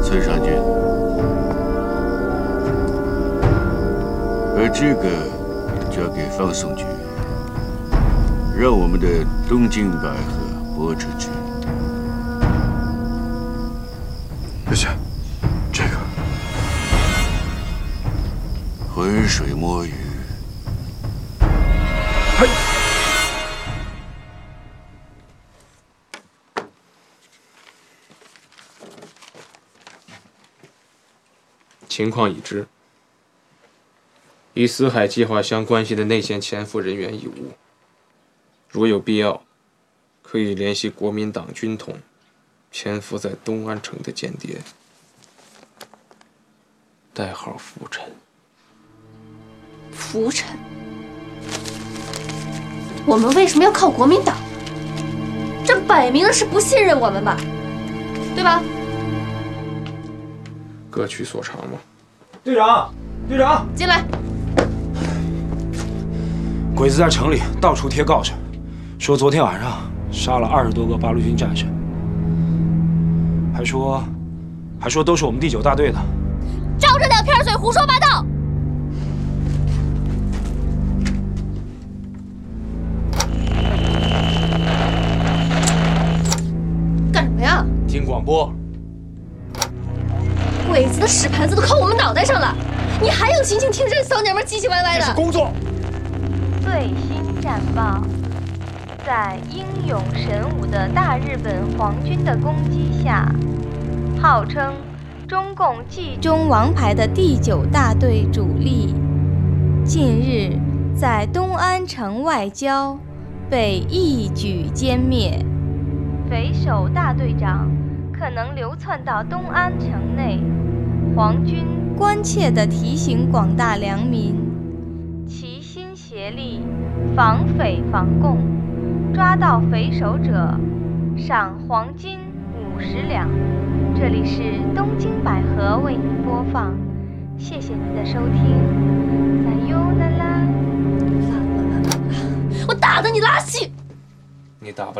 崔尚君，而这个交给放送局，让我们的东京百合播出去。 不行，这个浑水摸鱼。 嘿。 情况已知，与死海计划相关系的内线潜伏人员已无。如有必要，可以联系国民党军统潜伏在东安城的间谍，代号浮尘。 浮尘？我们为什么要靠国民党？这摆明了是不信任我们吧，对吧？ 各取所长嘛。 队长，队长， 进来。 鬼子在城里到处贴告示，说昨天晚上杀了20多个八路军战士，还说都是我们第9大队的。 照着两片嘴胡说八道！干什么呀？ 听广播。 鬼子的屎盘子都靠我们脑袋上了，你还有心情听这骚娘们唧唧歪歪的？ 这是工作。 最新战报，在英勇神武的大日本皇军的攻击下，号称中共冀中王牌的第9大队主力，近日在东安城外郊被一举歼灭，匪首大队长可能流窜到东安城内。 皇军关切地提醒广大良民，齐心协力，防匪防共，抓到匪首者，赏黄金50两。这里是东京百合为您播放，谢谢您的收听，加油啦啦！ 我打得你拉稀！ 你打不